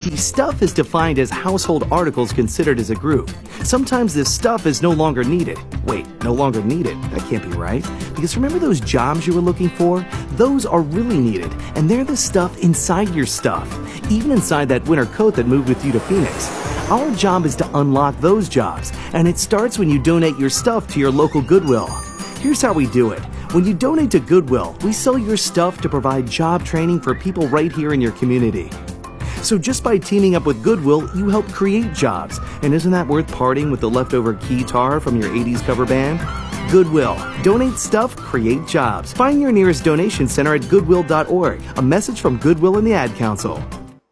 See, stuff is defined as household articles considered as a group. Sometimes this stuff is no longer needed. Wait, no longer needed? That can't be right. Because remember those jobs you were looking for? Those are really needed, and they're the stuff inside your stuff. Even inside that winter coat that moved with you to Phoenix. Our job is to unlock those jobs, and it starts when you donate your stuff to your local Goodwill. Here's how we do it. When you donate to Goodwill, we sell your stuff to provide job training for people right here in your community. So just by teaming up with Goodwill, you help create jobs. And isn't that worth parting with the leftover keytar from your 80s cover band? Goodwill. Donate stuff, create jobs. Find your nearest donation center at goodwill.org. A message from Goodwill and the Ad Council.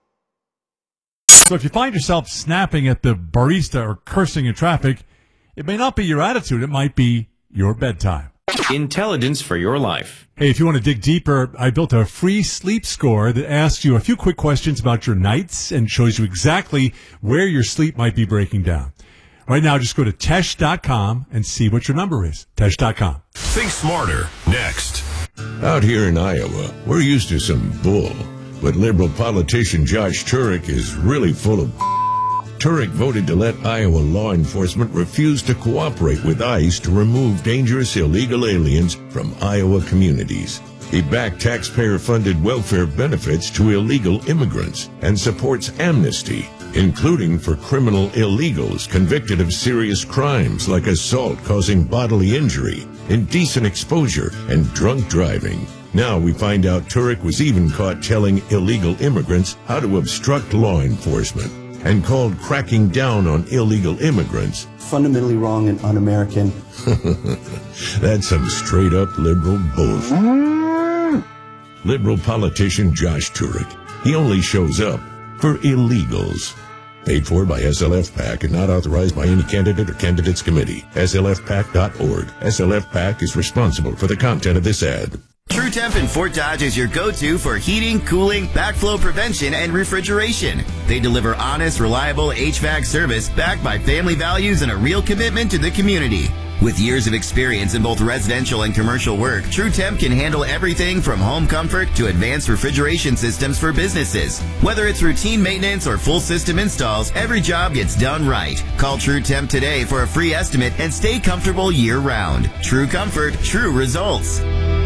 So if you find yourself snapping at the barista or cursing in traffic, it may not be your attitude, it might be your bedtime. Intelligence for your life. Hey, if you want to dig deeper, I built a free sleep score that asks you a few quick questions about your nights and shows you exactly where your sleep might be breaking down. Right now, just go to Tesh.com and see what your number is. Tesh.com. Think smarter. Next. Out here in Iowa, we're used to some bull, but liberal politician Josh Turek is really full of Turek voted to let Iowa law enforcement refuse to cooperate with ICE to remove dangerous illegal aliens from Iowa communities. He backed taxpayer-funded welfare benefits to illegal immigrants and supports amnesty, including for criminal illegals convicted of serious crimes like assault causing bodily injury, indecent exposure, and drunk driving. Now we find out Turek was even caught telling illegal immigrants how to obstruct law enforcement, and called cracking down on illegal immigrants fundamentally wrong and un-American. That's some straight-up liberal bullshit. Liberal politician Josh Turek. He only shows up for illegals. Paid for by SLF PAC and not authorized by any candidate or candidates committee. SLFPAC.org. SLF PAC is responsible for the content of this ad. True Temp in Fort Dodge is your go-to for heating, cooling, backflow prevention, and refrigeration. They deliver honest, reliable HVAC service backed by family values and a real commitment to the community. With years of experience in both residential and commercial work, True Temp can handle everything from home comfort to advanced refrigeration systems for businesses. Whether it's routine maintenance or full system installs, every job gets done right. Call True Temp today for a free estimate and stay comfortable year-round. True comfort, true results.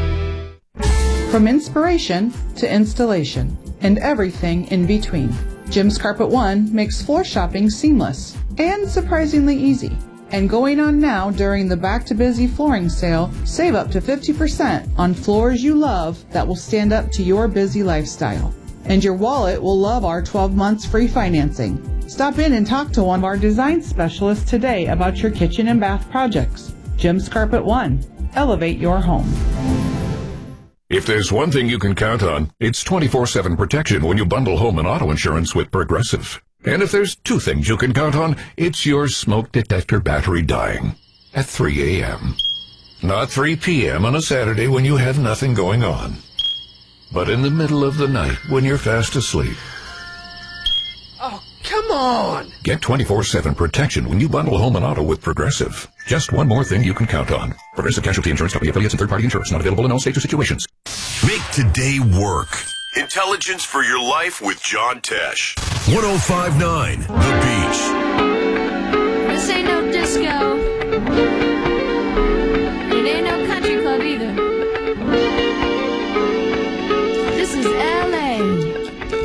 From inspiration to installation and everything in between, Jim's Carpet One makes floor shopping seamless and surprisingly easy. And going on now during the Back to Busy flooring sale, save up to 50% on floors you love that will stand up to your busy lifestyle. And your wallet will love our 12 months free financing. Stop in and talk to one of our design specialists today about your kitchen and bath projects. Jim's Carpet One. Elevate your home. If there's one thing you can count on, it's 24/7 protection when you bundle home and auto insurance with Progressive. And if there's two things you can count on, it's your smoke detector battery dying at 3 a.m. Not 3 p.m. on a Saturday when you have nothing going on, but in the middle of the night when you're fast asleep. Oh, come on! Get 24/7 protection when you bundle home and auto with Progressive. Just one more thing you can count on. Progressive Casualty Insurance Company affiliates and third-party insurance not available in all states or situations. Make today work. Intelligence for your life with John Tesh. 105.9 The Beach. This ain't no disco.